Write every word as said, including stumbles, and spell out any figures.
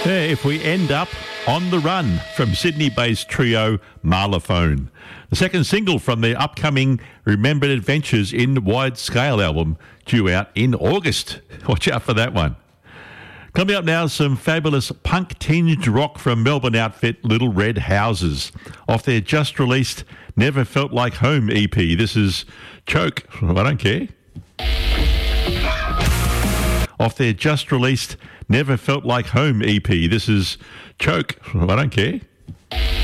Yeah, if we end up on the run from Sydney-based trio Marlaphone. The second single from their upcoming Remembered Adventures in Wide Scale album due out in August. Watch out for that one. Coming up now, some fabulous punk-tinged rock from Melbourne outfit Little Red Houses off their just-released Never Felt Like Home E P. This is Choke. I don't care. Off their just-released Never Felt Like Home E P. This is Choke. I don't care.